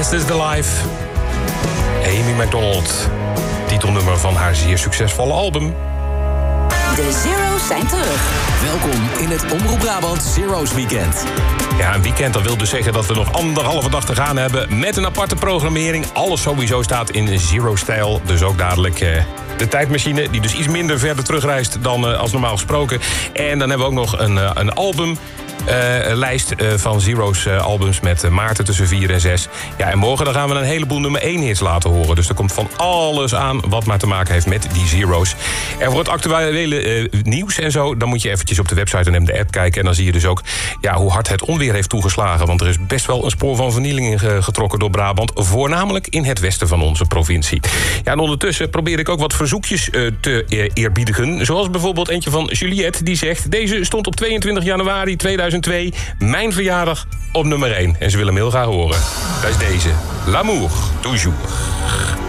This is the Life. Amy McDonald. Titelnummer van haar zeer succesvolle album. De Zero's zijn terug. Welkom in het Omroep Brabant Zero's Weekend. Ja, een weekend, dat wil dus zeggen dat we nog 1,5 dag te gaan hebben... met een aparte programmering. Alles sowieso staat in Zero-stijl. Dus ook dadelijk de tijdmachine, die dus iets minder verder terugreist dan als normaal gesproken. En dan hebben we ook nog een album... lijst van Zero's albums met Maarten tussen 4 en 6. Ja, en morgen dan gaan we een heleboel nummer 1 hits laten horen. Dus er komt van alles aan wat maar te maken heeft met die Zero's. En voor het actuele nieuws en zo... dan moet je eventjes op de website en de app kijken. En dan zie je dus ook hoe hard het onweer heeft toegeslagen. Want er is best wel een spoor van vernieling getrokken door Brabant. Voornamelijk in het westen van onze provincie. Ja, en ondertussen probeer ik ook wat verzoekjes te eerbiedigen. Zoals bijvoorbeeld eentje van Juliette, die zegt... Deze stond op 22 januari 2002, mijn verjaardag, op nummer 1. En ze willen hem heel graag horen. Dat is deze. L'amour, toujours.